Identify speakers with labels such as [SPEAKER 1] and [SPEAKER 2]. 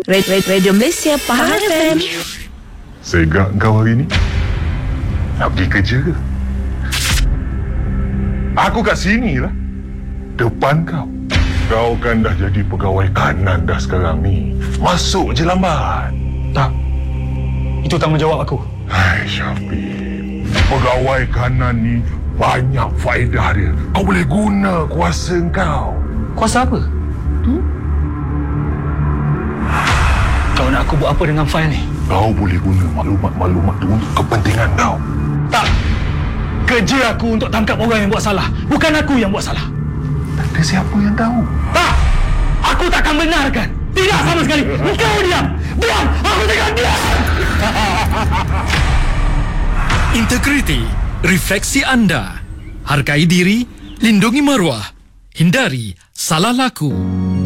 [SPEAKER 1] Radio Malaysia Pahang FM.
[SPEAKER 2] Segak kau hari ni. Nak pergi kerja ke? Aku kat sini lah. Depan kau. Kau kan dah jadi pegawai kanan dah sekarang ni. Masuk je lambat.
[SPEAKER 3] Tak. Itu tanggungjawab aku.
[SPEAKER 2] Hai Syafiq. Pegawai kanan ni banyak faedah dia. Kau boleh guna kuasa kau.
[SPEAKER 3] Kuasa apa? Kau nak aku buat apa dengan fail ni?
[SPEAKER 2] Kau boleh guna maklumat-maklumat tu untuk kepentingan kau.
[SPEAKER 3] Tak. Kerja aku untuk tangkap orang yang buat salah. Bukan aku yang buat salah.
[SPEAKER 2] Tak ada siapa yang tahu.
[SPEAKER 3] Tak. Aku takkan benarkan. Tidak sama sekali. Kau diam. Diam. Aku takkan diam.
[SPEAKER 4] Integriti, refleksi anda. Hargai diri, lindungi maruah. Hindari salah laku.